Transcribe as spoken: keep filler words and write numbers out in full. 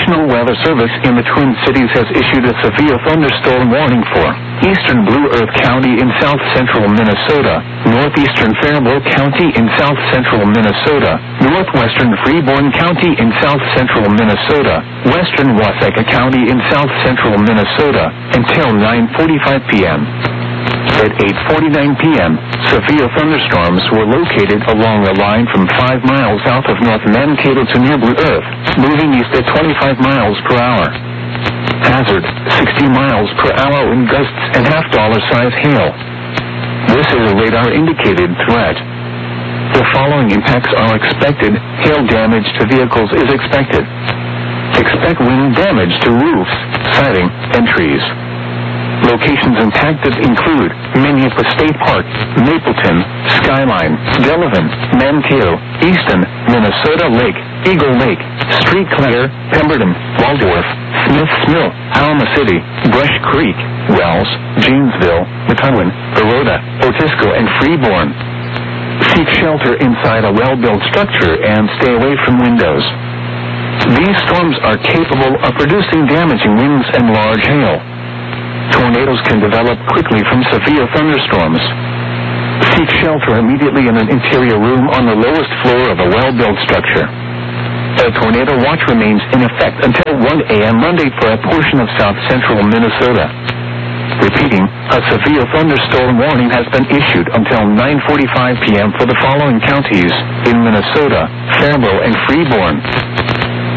National Weather Service in the Twin Cities has issued a severe thunderstorm warning for eastern Blue Earth County in south-central Minnesota, northeastern Faribault County in south-central Minnesota, northwestern Freeborn County in south-central Minnesota, western Waseca County in south-central Minnesota, until nine forty-five p.m. At eight forty-nine p.m., severe thunderstorms were located along a line from five miles south of North Mankato to near Blue Earth, moving east at twenty-five miles per hour. Hazard, sixty miles per hour in gusts and half-dollar size hail. This is a radar-indicated threat. The following impacts are expected. Hail damage to vehicles is expected. Expect wind damage to roofs, siding, and trees. Locations impacted include Minneapolis State Park, Mapleton, Skyline, Delavan, Mankato, Easton, Minnesota Lake, Eagle Lake, Street Clear, Pemberton, Waldorf, Smiths Mill, Alma City, Brush Creek, Wells, Janesville, Methuen, Baroda, Otisco, and Freeborn. Seek shelter inside a well-built structure and stay away from windows. These storms are capable of producing damaging winds and large hail. Tornadoes can develop quickly from severe thunderstorms. Seek shelter immediately in an interior room on the lowest floor of a well-built structure. A tornado watch remains in effect until one a.m. Monday for a portion of south-central Minnesota. Repeating, a severe thunderstorm warning has been issued until nine forty-five p.m. for the following counties in Minnesota: Faribault and Freeborn.